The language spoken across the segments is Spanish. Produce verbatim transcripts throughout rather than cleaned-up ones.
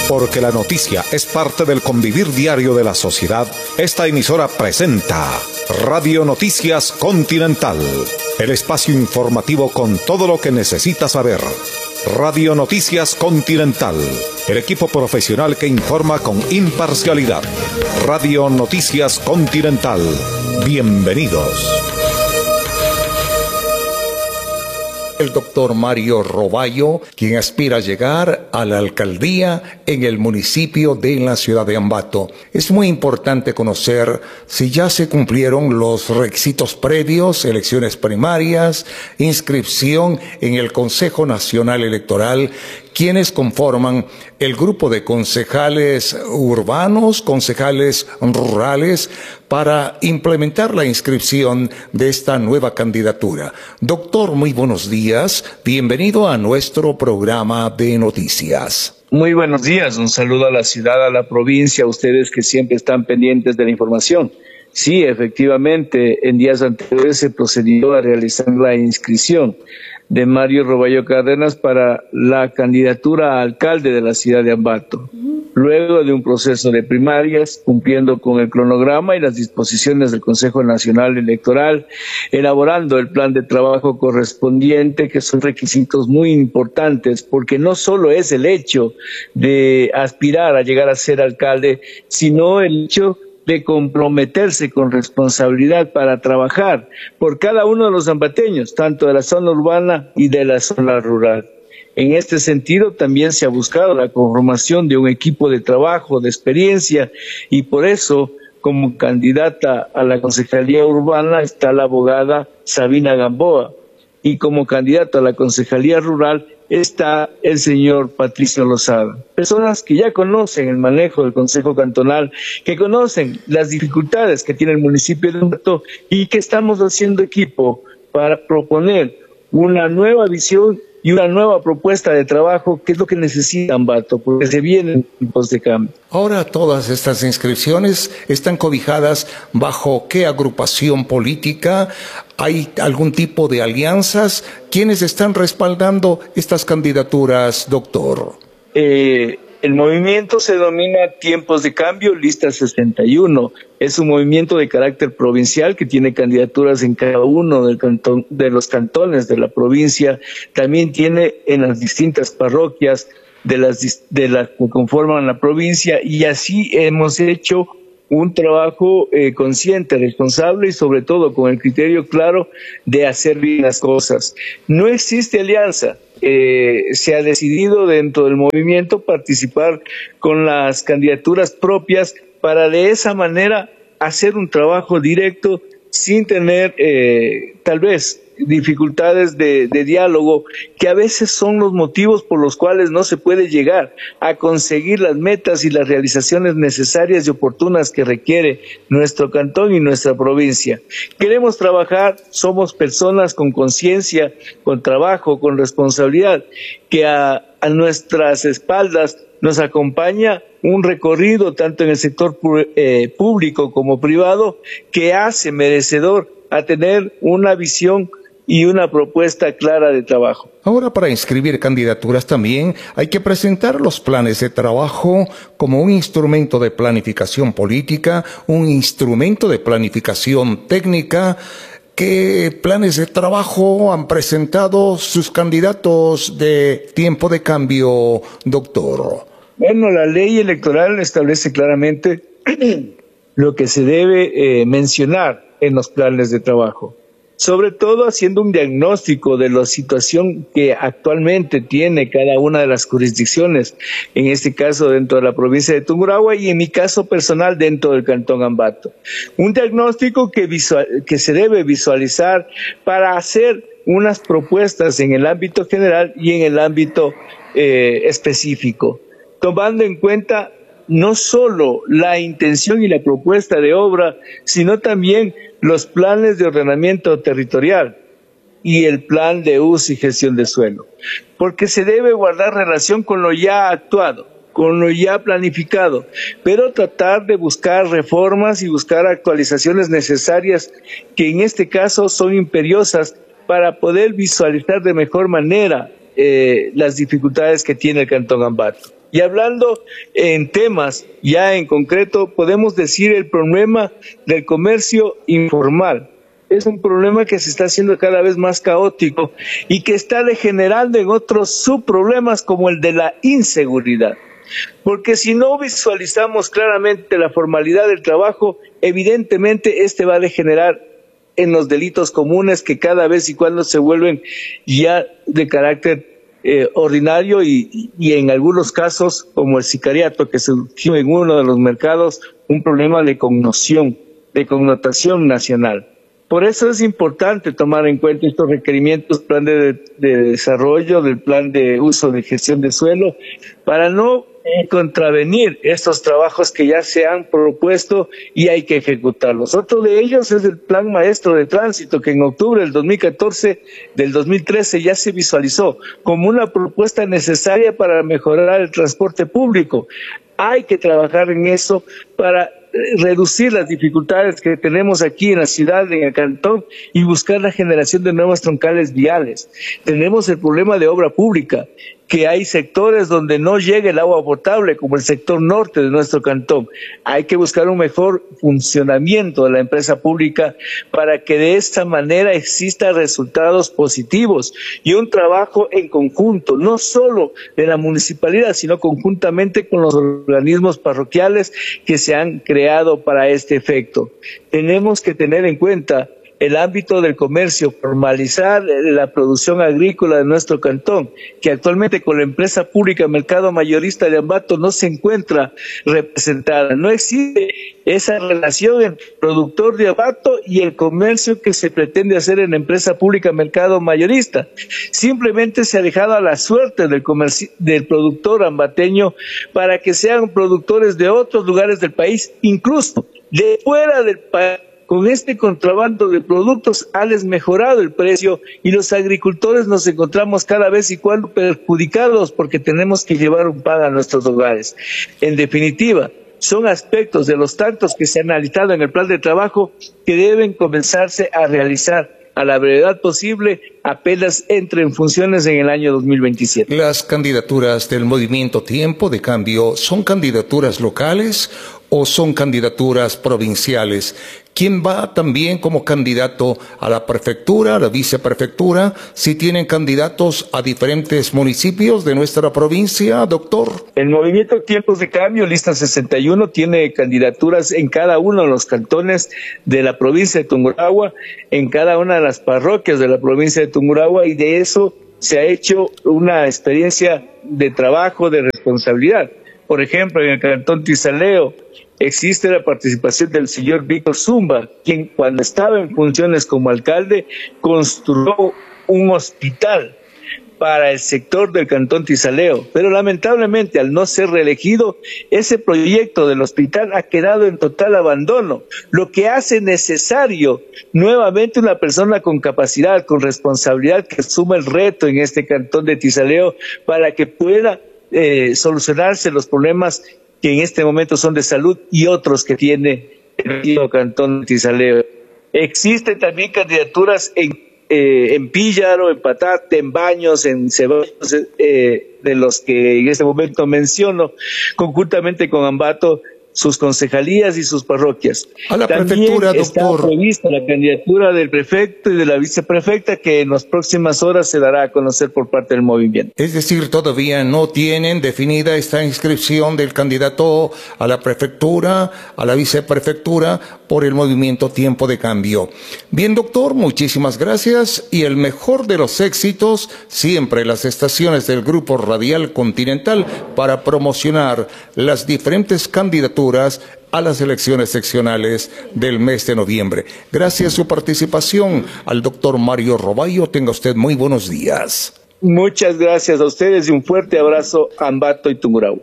Porque la noticia es parte del convivir diario de la sociedad, esta emisora presenta Radio Noticias Continental, el espacio informativo con todo lo que necesitas saber. Radio Noticias Continental, el equipo profesional que informa con imparcialidad. Radio Noticias Continental, bienvenidos. El doctor Mario Roballo, quien aspira a llegar a la alcaldía en el municipio de la ciudad de Ambato. Es muy importante conocer si ya se cumplieron los requisitos previos, elecciones primarias, inscripción en el Consejo Nacional Electoral, quienes conforman el grupo de concejales urbanos, concejales rurales, para implementar la inscripción de esta nueva candidatura. Doctor, muy buenos días. Bienvenido a nuestro programa de noticias. Muy buenos días. Un saludo a la ciudad, a la provincia, a ustedes que siempre están pendientes de la información. Sí, efectivamente, en días anteriores se procedió a realizar la inscripción de Mario Roballo Cárdenas para la candidatura a alcalde de la ciudad de Ambato. Luego de un proceso de primarias, cumpliendo con el cronograma y las disposiciones del Consejo Nacional Electoral, elaborando el plan de trabajo correspondiente, que son requisitos muy importantes, porque no solo es el hecho de aspirar a llegar a ser alcalde, sino el hecho de comprometerse con responsabilidad para trabajar por cada uno de los ambateños, tanto de la zona urbana y de la zona rural. En este sentido, también se ha buscado la conformación de un equipo de trabajo, de experiencia, y por eso, como candidata a la Concejalía Urbana está la abogada Sabina Gamboa, y como candidato a la Concejalía Rural está el señor Patricio Lozada. Personas que ya conocen el manejo del Consejo Cantonal, que conocen las dificultades que tiene el municipio de Ambato y que estamos haciendo equipo para proponer una nueva visión y una nueva propuesta de trabajo, que es lo que necesita Ambato, porque se vienen tiempos de cambio. Ahora todas estas inscripciones están cobijadas bajo ¿qué agrupación política? ¿Hay algún tipo de alianzas? ¿Quiénes están respaldando estas candidaturas, doctor? Eh, el movimiento se denomina Tiempos de Cambio, Lista sesenta y uno. Es un movimiento de carácter provincial que tiene candidaturas en cada uno del cantón, de los cantones de la provincia. También tiene en las distintas parroquias de las, de las que conforman la provincia, y así hemos hecho un trabajo eh, consciente, responsable y sobre todo con el criterio claro de hacer bien las cosas. No existe alianza. Eh, se ha decidido dentro del movimiento participar con las candidaturas propias para de esa manera hacer un trabajo directo sin tener eh, tal vez dificultades de, de diálogo, que a veces son los motivos por los cuales no se puede llegar a conseguir las metas y las realizaciones necesarias y oportunas que requiere nuestro cantón y nuestra provincia. Queremos trabajar, somos personas con conciencia, con trabajo, con responsabilidad, que a, a nuestras espaldas nos acompaña un recorrido tanto en el sector eh, público como privado, que hace merecedor a tener una visión y una propuesta clara de trabajo. Ahora, para inscribir candidaturas también hay que presentar los planes de trabajo como un instrumento de planificación política, un instrumento de planificación técnica. ¿Qué planes de trabajo han presentado sus candidatos de Tiempo de Cambio, doctor? Bueno, la ley electoral establece claramente lo que se debe eh, mencionar en los planes de trabajo, sobre todo haciendo un diagnóstico de la situación que actualmente tiene cada una de las jurisdicciones, en este caso dentro de la provincia de Tungurahua y en mi caso personal dentro del cantón Ambato. Un diagnóstico que, visual, que se debe visualizar para hacer unas propuestas en el ámbito general y en el ámbito eh, específico, tomando en cuenta no solo la intención y la propuesta de obra, sino también los planes de ordenamiento territorial y el plan de uso y gestión de suelo, porque se debe guardar relación con lo ya actuado, con lo ya planificado, pero tratar de buscar reformas y buscar actualizaciones necesarias que en este caso son imperiosas para poder visualizar de mejor manera eh, las dificultades que tiene el cantón Ambato. Y hablando en temas ya en concreto, podemos decir el problema del comercio informal. Es un problema que se está haciendo cada vez más caótico y que está degenerando en otros subproblemas como el de la inseguridad. Porque si no visualizamos claramente la formalidad del trabajo, evidentemente este va a degenerar en los delitos comunes que cada vez y cuando se vuelven ya de carácter eh, ordinario y, y en algunos casos, como el sicariato que surgió en uno de los mercados, un problema de connotación, de connotación nacional. Por eso es importante tomar en cuenta estos requerimientos, plan de, de desarrollo, del plan de uso de gestión de suelo, para no eh, contravenir estos trabajos que ya se han propuesto y hay que ejecutarlos. Otro de ellos es el plan maestro de tránsito, que en octubre del dos mil catorce, del dos mil trece ya se visualizó como una propuesta necesaria para mejorar el transporte público. Hay que trabajar en eso para reducir las dificultades que tenemos aquí en la ciudad, en el cantón, y buscar la generación de nuevas troncales viales. Tenemos el problema de obra pública, que hay sectores donde no llega el agua potable, como el sector norte de nuestro cantón. Hay que buscar un mejor funcionamiento de la empresa pública para que de esta manera existan resultados positivos y un trabajo en conjunto, no solo de la municipalidad, sino conjuntamente con los organismos parroquiales que se han creado para este efecto. Tenemos que tener en cuenta el ámbito del comercio, formalizar la producción agrícola de nuestro cantón, que actualmente con la empresa pública Mercado Mayorista de Ambato no se encuentra representada. No existe esa relación entre el productor de Ambato y el comercio que se pretende hacer en la empresa pública Mercado Mayorista. Simplemente se ha dejado a la suerte del, del productor ambateño para que sean productores de otros lugares del país, incluso de fuera del país. Con este contrabando de productos ha desmejorado el precio y los agricultores nos encontramos cada vez y cuando perjudicados porque tenemos que llevar un pan a nuestros hogares. En definitiva, son aspectos de los tantos que se han analizado en el plan de trabajo que deben comenzarse a realizar a la brevedad posible, apenas entre en funciones en el año dos mil veintisiete. ¿Las candidaturas del Movimiento Tiempo de Cambio son candidaturas locales o son candidaturas provinciales? ¿Quién va también como candidato a la prefectura, a la viceprefectura? Si tienen candidatos a diferentes municipios de nuestra provincia, doctor. El Movimiento Tiempos de Cambio, lista sesenta y uno, tiene candidaturas en cada uno de los cantones de la provincia de Tungurahua, en cada una de las parroquias de la provincia de Tungurahua, y de eso se ha hecho una experiencia de trabajo, de responsabilidad. Por ejemplo, en el cantón Tizaleo existe la participación del señor Víctor Zumba, quien cuando estaba en funciones como alcalde construyó un hospital para el sector del cantón Tizaleo, pero lamentablemente al no ser reelegido, ese proyecto del hospital ha quedado en total abandono, lo que hace necesario nuevamente una persona con capacidad, con responsabilidad, que asuma el reto en este cantón de Tizaleo para que pueda Eh, solucionarse los problemas que en este momento son de salud y otros que tiene el cantón de Tizaleo. Existen también candidaturas en, eh, en Píllaro, en Patate, en Baños, en Ceballos, eh, de los que en este momento menciono, conjuntamente con Ambato, sus concejalías y sus parroquias. A la También prefectura, está doctor. prevista la candidatura del prefecto y de la viceprefecta, que en las próximas horas se dará a conocer por parte del movimiento. Es decir, todavía no tienen definida esta inscripción del candidato a la prefectura, a la viceprefectura, por el Movimiento Tiempo de Cambio. Bien, doctor, muchísimas gracias y el mejor de los éxitos siempre en las estaciones del Grupo Radial Continental para promocionar las diferentes candidaturas a las elecciones seccionales del mes de noviembre. Gracias a su participación al doctor Mario Robayo. Tenga usted muy buenos días. Muchas gracias a ustedes y un fuerte abrazo a Ambato y Tungurahua.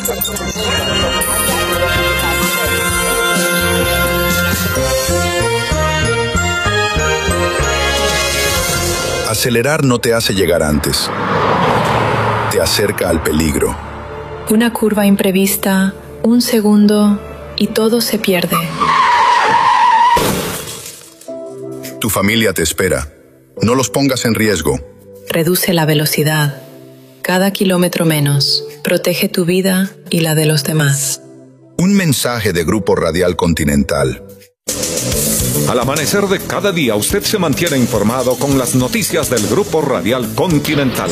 Acelerar no te hace llegar antes. Te acerca al peligro. Una curva imprevista, un segundo y todo se pierde. Tu familia te espera. No los pongas en riesgo. Reduce la velocidad. Cada kilómetro menos, protege tu vida y la de los demás. Un mensaje de Grupo Radial Continental. Al amanecer de cada día, usted se mantiene informado con las noticias del Grupo Radial Continental.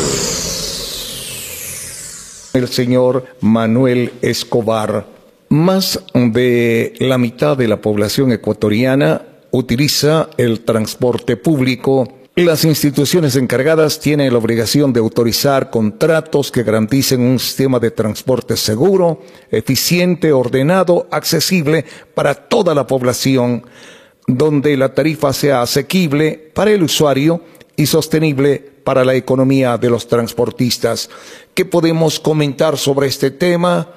El señor Manuel Escobar. Más de la mitad de la población ecuatoriana utiliza el transporte público. Las instituciones encargadas tienen la obligación de autorizar contratos que garanticen un sistema de transporte seguro, eficiente, ordenado, accesible para toda la población, donde la tarifa sea asequible para el usuario y sostenible para la economía de los transportistas. ¿Qué podemos comentar sobre este tema?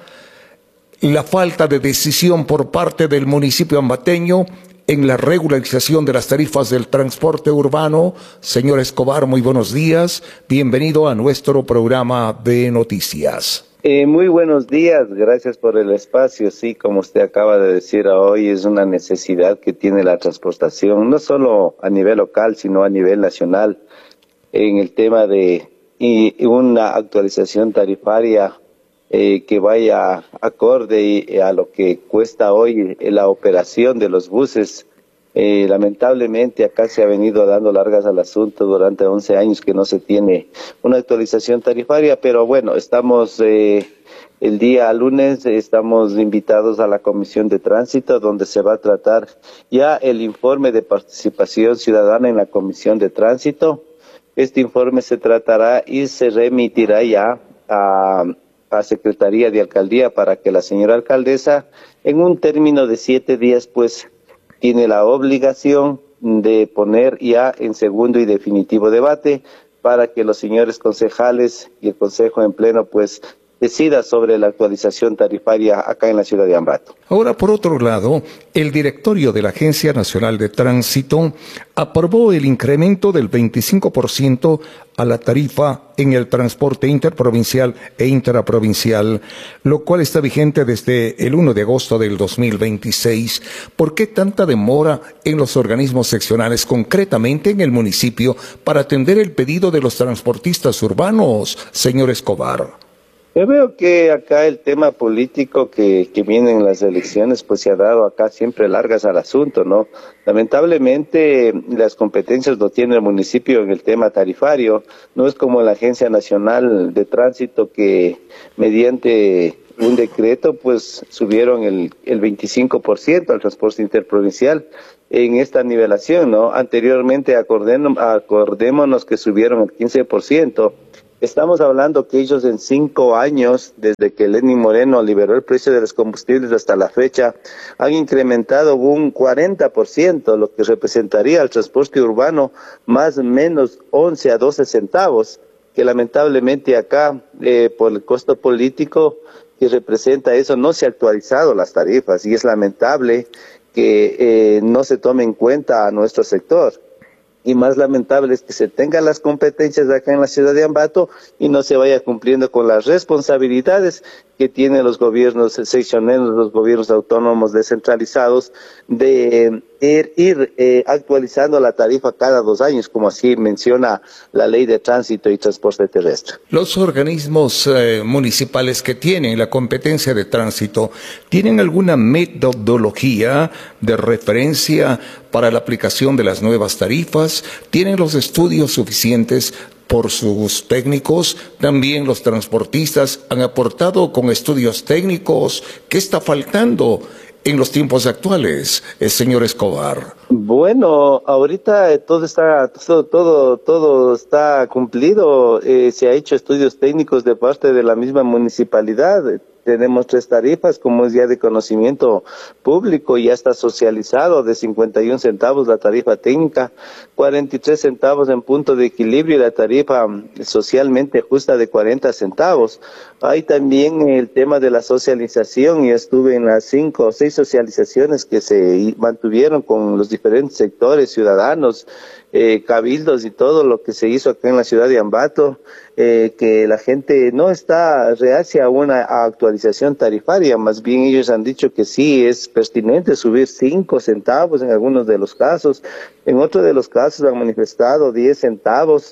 La falta de decisión por parte del municipio ambateño en la regularización de las tarifas del transporte urbano. Señor Escobar, muy buenos días. Bienvenido a nuestro programa de noticias. Eh, muy buenos días, gracias por el espacio. Sí, como usted acaba de decir hoy, es una necesidad que tiene la transportación, no solo a nivel local, sino a nivel nacional, en el tema de y una actualización tarifaria eh, que vaya acorde a lo que cuesta hoy la operación de los buses. Eh, lamentablemente acá se ha venido dando largas al asunto durante once años que no se tiene una actualización tarifaria, pero bueno, estamos eh, el día lunes, estamos invitados a la Comisión de Tránsito, donde se va a tratar ya el informe de participación ciudadana en la Comisión de Tránsito. Este informe se tratará y se remitirá ya a, a Secretaría de Alcaldía para que la señora alcaldesa, en un término de siete días, pues, tiene la obligación de poner ya en segundo y definitivo debate para que los señores concejales y el Consejo en pleno pues decida sobre la actualización tarifaria acá en la ciudad de Ambato. Ahora, por otro lado, el directorio de la Agencia Nacional de Tránsito aprobó el incremento del veinticinco por ciento a la tarifa en el transporte interprovincial e intraprovincial, lo cual está vigente desde el primero de agosto del dos mil veintiséis. ¿Por qué tanta demora en los organismos seccionales, concretamente en el municipio, para atender el pedido de los transportistas urbanos, señor Escobar? Yo veo que acá el tema político que, que viene en las elecciones pues se ha dado acá siempre largas al asunto, ¿no? Lamentablemente las competencias lo tiene el municipio en el tema tarifario, no es como la Agencia Nacional de Tránsito que mediante un decreto pues subieron el, el veinticinco por ciento al transporte interprovincial en esta nivelación, ¿no? Anteriormente acordémonos, acordémonos que subieron el quince por ciento. Estamos hablando que ellos en cinco años, desde que Lenín Moreno liberó el precio de los combustibles hasta la fecha, han incrementado un cuarenta por ciento, lo que representaría al transporte urbano más o menos once a doce centavos, que lamentablemente acá, eh, por el costo político que representa eso, no se han actualizado las tarifas y es lamentable que eh, no se tome en cuenta a nuestro sector. Y más lamentable es que se tengan las competencias acá en la ciudad de Ambato y no se vaya cumpliendo con las responsabilidades que tienen los gobiernos seccionales, los gobiernos autónomos descentralizados, de ir, ir eh, actualizando la tarifa cada dos años, como así menciona la Ley de Tránsito y Transporte Terrestre. Los organismos eh, municipales que tienen la competencia de tránsito, ¿tienen alguna metodología de referencia para la aplicación de las nuevas tarifas? ¿Tienen los estudios suficientes por sus técnicos? También los transportistas han aportado con estudios técnicos. ¿Qué está faltando en los tiempos actuales, el señor Escobar? Bueno, ahorita todo está todo todo, todo está cumplido. Eh, se ha hecho estudios técnicos de parte de la misma municipalidad. Tenemos tres tarifas, como es ya de conocimiento público, ya está socializado, de cincuenta y un centavos la tarifa técnica, cuarenta y tres centavos en punto de equilibrio y la tarifa socialmente justa de cuarenta centavos. Hay también el tema de la socialización, y estuve en las cinco o seis socializaciones que se mantuvieron con los diferentes sectores ciudadanos, eh, cabildos y todo lo que se hizo acá en la ciudad de Ambato, eh, que la gente no está reacia a una actualización tarifaria, más bien ellos han dicho que sí es pertinente subir cinco centavos en algunos de los casos, en otros de los casos han manifestado diez centavos,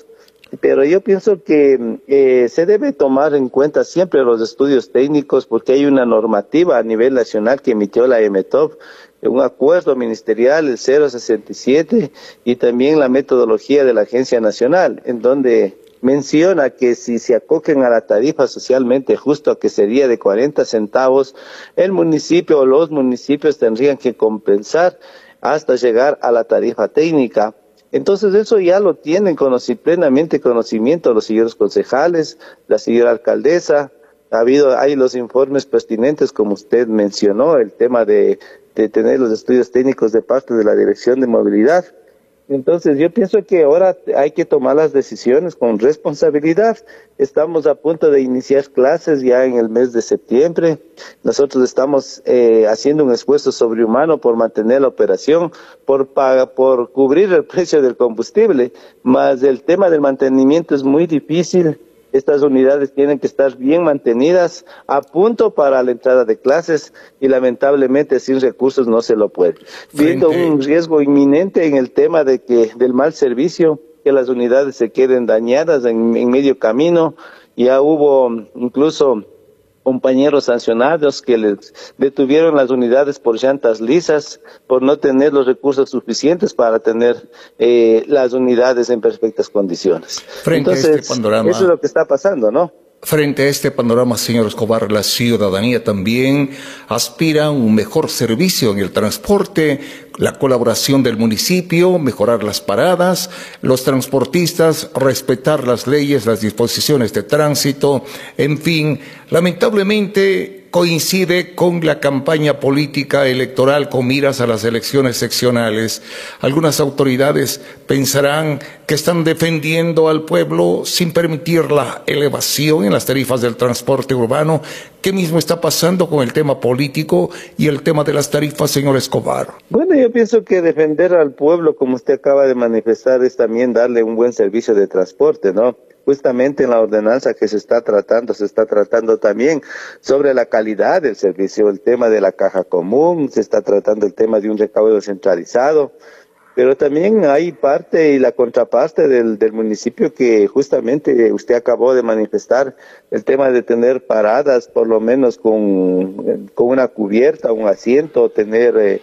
pero yo pienso que eh, se debe tomar en cuenta siempre los estudios técnicos, porque hay una normativa a nivel nacional que emitió la EMETOP, un acuerdo ministerial, el cero sesenta y siete, y también la metodología de la Agencia Nacional, en donde menciona que si se acogen a la tarifa socialmente justo, que sería de cuarenta centavos, el municipio o los municipios tendrían que compensar hasta llegar a la tarifa técnica. Entonces eso ya lo tienen conoci- plenamente conocimiento los señores concejales, la señora alcaldesa. Ha habido, hay los informes pertinentes, como usted mencionó, el tema de, de tener los estudios técnicos de parte de la Dirección de Movilidad. Entonces yo pienso que ahora hay que tomar las decisiones con responsabilidad. Estamos a punto de iniciar clases ya en el mes de septiembre. Nosotros estamos eh, haciendo un esfuerzo sobrehumano por mantener la operación, por, paga, por cubrir el precio del combustible, más el tema del mantenimiento es muy difícil. Estas unidades tienen que estar bien mantenidas, a punto para la entrada de clases, y lamentablemente sin recursos no se lo puede. Viendo un riesgo inminente en el tema de que del mal servicio, que las unidades se queden dañadas en, en medio camino. Ya hubo incluso compañeros sancionados que les detuvieron las unidades por llantas lisas, por no tener los recursos suficientes para tener eh, las unidades en perfectas condiciones. Frente Entonces, a este panorama, eso es lo que está pasando, ¿no? Frente a este panorama, señor Escobar, la ciudadanía también aspira a un mejor servicio en el transporte, la colaboración del municipio, mejorar las paradas, los transportistas, respetar las leyes, las disposiciones de tránsito, en fin, lamentablemente coincide con la campaña política electoral con miras a las elecciones seccionales. Algunas autoridades pensarán que están defendiendo al pueblo sin permitir la elevación en las tarifas del transporte urbano. ¿Qué mismo está pasando con el tema político y el tema de las tarifas, señor Escobar? Bueno, yo pienso que defender al pueblo, como usted acaba de manifestar, es también darle un buen servicio de transporte, ¿no? Justamente en la ordenanza que se está tratando, se está tratando también sobre la calidad del servicio, el tema de la caja común, se está tratando el tema de un recaudo centralizado, pero también hay parte y la contraparte del, del municipio que justamente usted acabó de manifestar, el tema de tener paradas, por lo menos con, con una cubierta, un asiento, tener... Eh,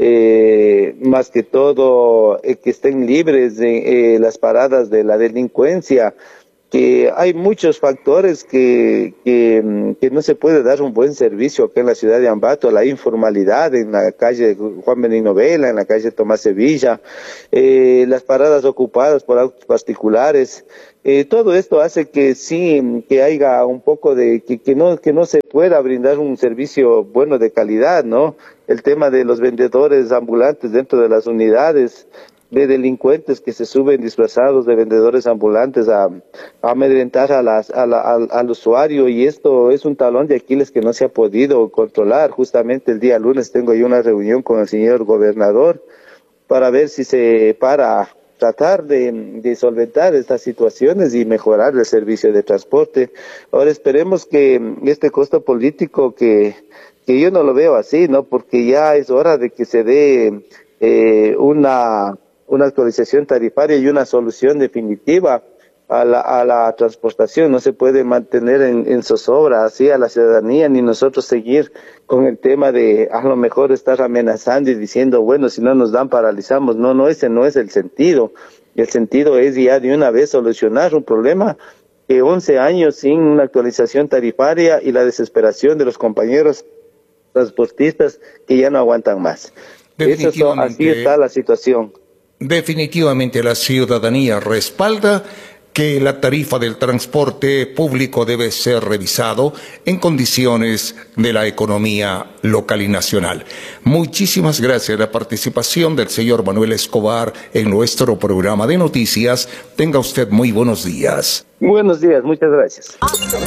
Eh, más que todo eh, que estén libres de eh, las paradas de la delincuencia, que hay muchos factores que, que, que no se puede dar un buen servicio acá en la ciudad de Ambato, la informalidad en la calle Juan Benigno Vela, en la calle Tomás Sevilla, eh, las paradas ocupadas por autos particulares. Eh, todo esto hace que sí, que haya un poco de, que, que no, que no se pueda brindar un servicio bueno de calidad, ¿no? El tema de los vendedores ambulantes dentro de las unidades, de delincuentes que se suben disfrazados de vendedores ambulantes a, a amedrentar a las, a la, al, al usuario, y esto es un talón de Aquiles que no se ha podido controlar. Justamente el día lunes tengo yo una reunión con el señor gobernador para ver si se para tratar de, de solventar estas situaciones y mejorar el servicio de transporte. Ahora esperemos que este costo político, que, que yo no lo veo así, ¿no? Porque ya es hora de que se dé eh, una, una actualización tarifaria y una solución definitiva a la, a la transportación. No se puede mantener en, en zozobra así a la ciudadanía, ni nosotros seguir con el tema de a lo mejor estar amenazando y diciendo, bueno, si no nos dan, paralizamos. No, no, ese no es el sentido. El sentido es ya de una vez solucionar un problema que once años sin una actualización tarifaria, y la desesperación de los compañeros transportistas que ya no aguantan más. Eso son, así está la situación. Definitivamente la ciudadanía respalda que la tarifa del transporte público debe ser revisado en condiciones de la economía local y nacional. Muchísimas gracias por la participación del señor Manuel Escobar en nuestro programa de noticias. Tenga usted muy buenos días. Buenos días, muchas gracias.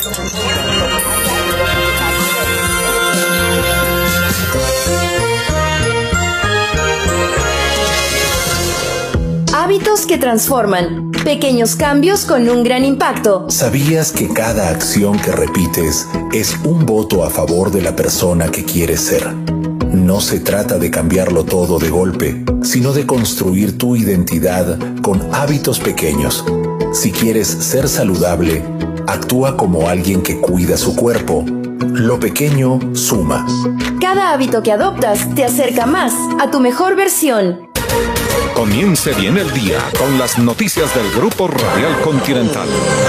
Hábitos que transforman. Pequeños cambios con un gran impacto. ¿Sabías que cada acción que repites es un voto a favor de la persona que quieres ser? No se trata de cambiarlo todo de golpe, sino de construir tu identidad con hábitos pequeños. Si quieres ser saludable, actúa como alguien que cuida su cuerpo. Lo pequeño suma. Cada hábito que adoptas te acerca más a tu mejor versión. Comience bien el día con las noticias del Grupo Radial Continental.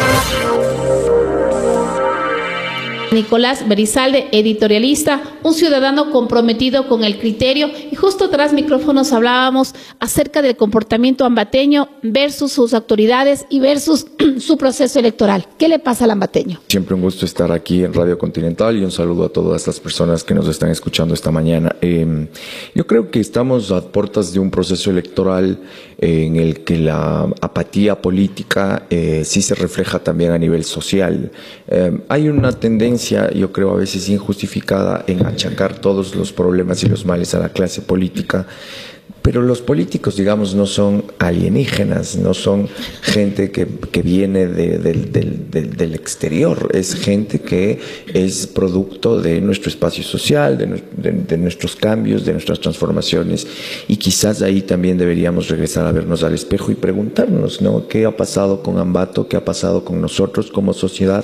Nicolás Berizalde, editorialista, un ciudadano comprometido con el criterio, y justo tras micrófonos hablábamos acerca del comportamiento ambateño versus sus autoridades y versus su proceso electoral. ¿Qué le pasa al ambateño? Siempre un gusto estar aquí en Radio Continental y un saludo a todas las personas que nos están escuchando esta mañana. Eh, yo creo que estamos a puertas de un proceso electoral eh, en el que la apatía política eh, sí se refleja también a nivel social. Eh, hay una tendencia, yo creo a veces injustificada, en achacar todos los problemas y los males a la clase política, pero los políticos, digamos, no son alienígenas, no son gente que, que viene de, de, de, de, del exterior, es gente que es producto de nuestro espacio social, de, de, de nuestros cambios, de nuestras transformaciones, y quizás ahí también deberíamos regresar a vernos al espejo y preguntarnos, ¿no?, ¿qué ha pasado con Ambato? ¿Qué ha pasado con nosotros como sociedad?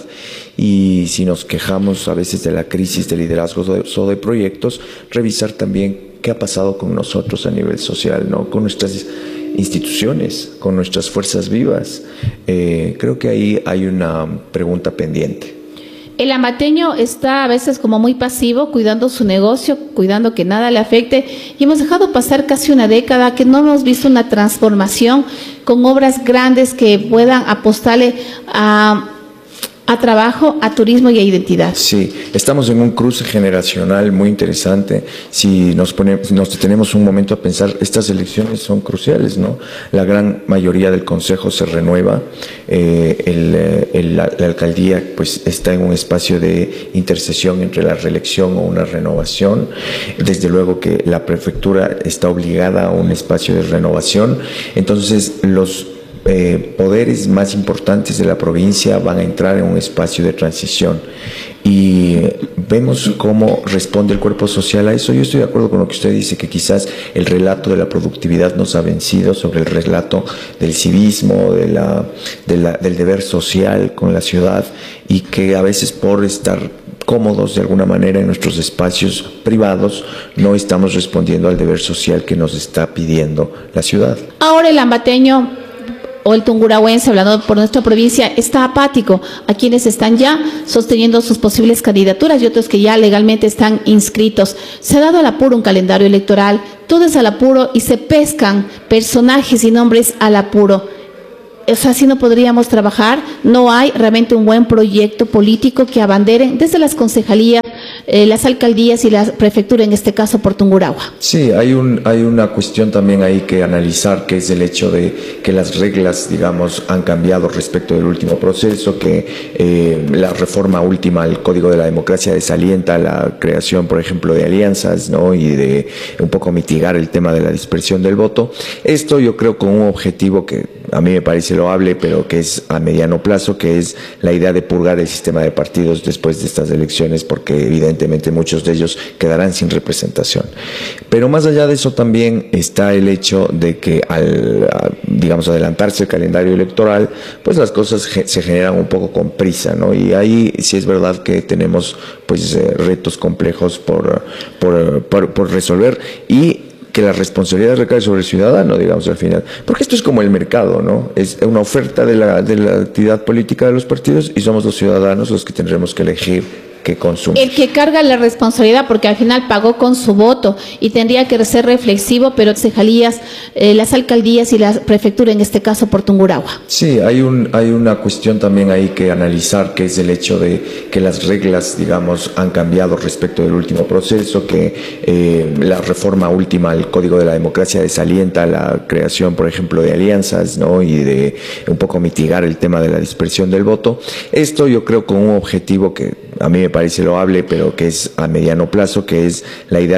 Y si nos quejamos a veces de la crisis de liderazgo o de proyectos, revisar también qué ha pasado con nosotros a nivel social, ¿no?, con nuestras instituciones, con nuestras fuerzas vivas. Eh, creo que ahí hay una pregunta pendiente. El ambateño está a veces como muy pasivo, cuidando su negocio, cuidando que nada le afecte, y hemos dejado pasar casi una década que no hemos visto una transformación con obras grandes que puedan apostarle a... a trabajo, a turismo y a identidad. Sí, estamos en un cruce generacional muy interesante. Si nos ponemos, nos detenemos un momento a pensar, estas elecciones son cruciales, ¿no? La gran mayoría del Consejo se renueva, eh, el, el, la, la alcaldía pues está en un espacio de intercesión entre la reelección o una renovación. Desde luego que la prefectura está obligada a un espacio de renovación. Entonces, los Eh, poderes más importantes de la provincia van a entrar en un espacio de transición, y vemos cómo responde el cuerpo social a eso. Yo estoy de acuerdo con lo que usted dice, que quizás el relato de la productividad nos ha vencido sobre el relato del civismo, de la, de la, del deber social con la ciudad, y que a veces por estar cómodos de alguna manera en nuestros espacios privados no estamos respondiendo al deber social que nos está pidiendo la ciudad. Ahora el ambateño o el tungurahuense, hablando por nuestra provincia, está apático a quienes están ya sosteniendo sus posibles candidaturas y otros que ya legalmente están inscritos. Se ha dado al apuro un calendario electoral, todo es al apuro y se pescan personajes y nombres al apuro. O sea, así no podríamos trabajar. No hay realmente un buen proyecto político que abanderen desde las concejalías, eh, las alcaldías y la prefectura, en este caso por Tungurahua. Sí, hay un hay una cuestión también ahí que analizar, que es el hecho de que las reglas, digamos, han cambiado respecto del último proceso, que eh, la reforma última al Código de la Democracia desalienta la creación, por ejemplo, de alianzas, ¿no?, y de un poco mitigar el tema de la dispersión del voto. Esto yo creo con un objetivo que a mí me parece loable, pero que es a mediano plazo, que es la idea de purgar el sistema de partidos después de estas elecciones, porque evidentemente muchos de ellos quedarán sin representación. Pero más allá de eso también está el hecho de que al, digamos, adelantarse el calendario electoral, pues las cosas se generan un poco con prisa, ¿no? Y ahí sí es verdad que tenemos pues eh, retos complejos por, por, por, por resolver, y que la responsabilidad recae sobre el ciudadano, digamos, al final. Porque esto es como el mercado, ¿no? Es una oferta de la, de la actividad política de los partidos, y somos los ciudadanos los que tendremos que elegir qué consumir. El que carga la responsabilidad, porque al final pagó con su voto y tendría que ser reflexivo, pero concejalías, eh, las alcaldías y la prefectura, en este caso por Tungurahua. Sí, hay un hay una cuestión también ahí que analizar, que es el hecho de que las reglas, digamos, han cambiado respecto del último proceso, que eh, la reforma última al Código de la Democracia desalienta la creación, por ejemplo, de alianzas, ¿no?, y de un poco mitigar el tema de la dispersión del voto. Esto yo creo con un objetivo que a mí me parece loable, pero que es a mediano plazo, que es la idea